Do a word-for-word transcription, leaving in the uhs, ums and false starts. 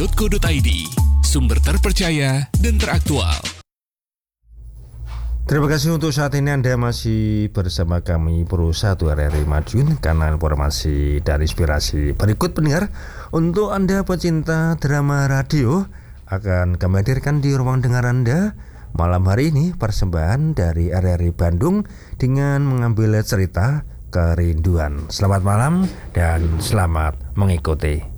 titik co titik id, sumber terpercaya dan teraktual. Terima kasih untuk saat ini Anda masih bersama kami Pro satu R R I Madiun, kanal informasi dan inspirasi. Berikut pendengar, untuk Anda pecinta drama radio, akan kami hadirkan di ruang dengar Anda malam hari ini persembahan dari R R I Bandung dengan mengambil cerita Kerinduan. Selamat malam dan selamat mengikuti.